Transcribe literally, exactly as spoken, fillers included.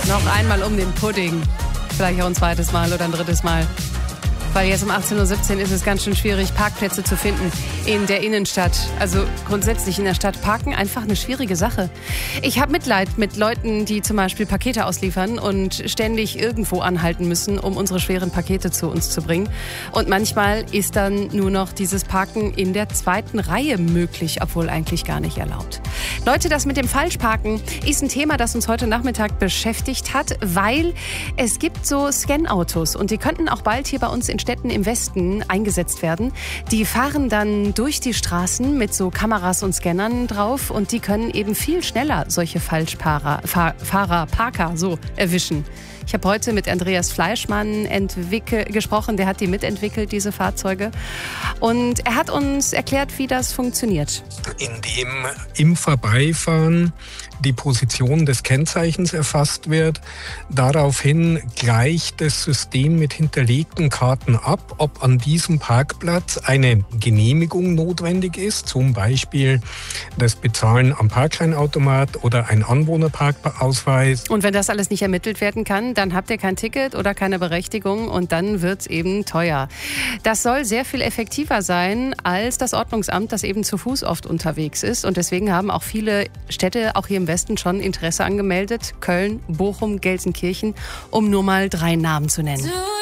Noch einmal um den Pudding. Vielleicht auch ein zweites Mal oder ein drittes Mal. Weil jetzt um achtzehn Uhr siebzehn ist es ganz schön schwierig, Parkplätze zu finden in der Innenstadt. Also grundsätzlich in der Stadt parken einfach eine schwierige Sache. Ich habe Mitleid mit Leuten, die zum Beispiel Pakete ausliefern und ständig irgendwo anhalten müssen, um unsere schweren Pakete zu uns zu bringen. Und manchmal ist dann nur noch dieses Parken in der zweiten Reihe möglich, obwohl eigentlich gar nicht erlaubt. Leute, das mit dem Falschparken ist ein Thema, das uns heute Nachmittag beschäftigt hat, weil es gibt so Scan-Autos und die könnten auch bald hier bei uns in Städten im Westen eingesetzt werden. Die fahren dann durch die Straßen mit so Kameras und Scannern drauf und die können eben viel schneller solche Falschfahrer, Fahr, Fahrer, Parker so erwischen. Ich habe heute mit Andreas Fleischmann entwickel, gesprochen, der hat die mitentwickelt, diese Fahrzeuge. Und er hat uns erklärt, wie das funktioniert. Indem im Vorbeifahren die Position des Kennzeichens erfasst wird. Daraufhin gleicht das System mit hinterlegten Karten ab, ob an diesem Parkplatz eine Genehmigung notwendig ist, zum Beispiel das Bezahlen am Parkleinautomat oder ein Anwohnerparkausweis. Und wenn das alles nicht ermittelt werden kann, dann habt ihr kein Ticket oder keine Berechtigung und dann wird es eben teuer. Das soll sehr viel effektiver sein als das Ordnungsamt, das eben zu Fuß oft unterwegs ist. Und deswegen haben auch viele Städte, auch hier im Westen, schon Interesse angemeldet. Köln, Bochum, Gelsenkirchen, um nur mal drei Namen zu nennen.